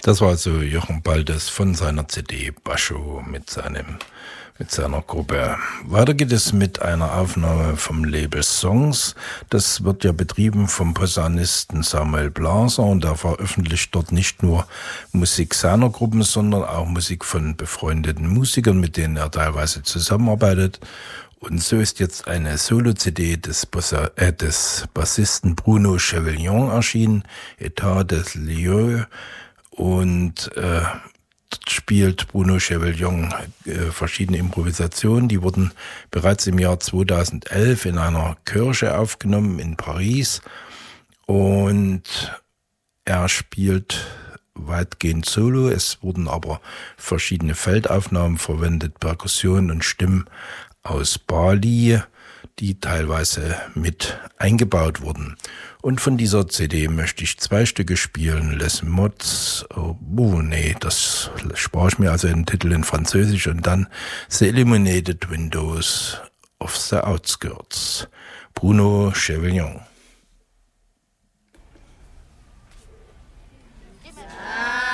Das war also Jochen Baldes von seiner CD Bascho mit seiner Gruppe. Weiter geht es mit einer Aufnahme vom Label Songs. Das wird ja betrieben vom Posaunisten Samuel Blaser und er veröffentlicht dort nicht nur Musik seiner Gruppen, sondern auch Musik von befreundeten Musikern, mit denen er teilweise zusammenarbeitet. Und so ist jetzt eine Solo-CD des Bassisten Bruno Chevillon erschienen, État des Lieux. Und dort spielt Bruno Chevillon verschiedene Improvisationen. Die wurden bereits im Jahr 2011 in einer Kirche aufgenommen in Paris. Und er spielt weitgehend solo. Es wurden aber verschiedene Feldaufnahmen verwendet, Perkussionen und Stimmen aus Bali, die teilweise mit eingebaut wurden. Und von dieser CD möchte ich 2 Stücke spielen. Les Mots, das spare ich mir, also den Titel in Französisch, und dann The Illuminated Windows of the Outskirts. Bruno Chevillon.